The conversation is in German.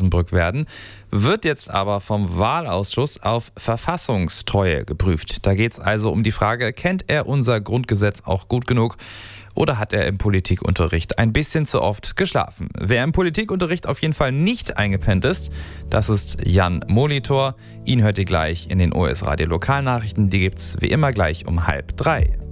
Osnabrück werden, wird jetzt aber vom Wahlausschuss auf Verfassungstreue geprüft. Da geht es also um die Frage, kennt er unser Grundgesetz auch gut genug? Oder hat er im Politikunterricht ein bisschen zu oft geschlafen? Wer im Politikunterricht auf jeden Fall nicht eingepennt ist, das ist Jan Molitor. Ihn hört ihr gleich in den OS Radio Lokalnachrichten. Die gibt's wie immer gleich um 2:30.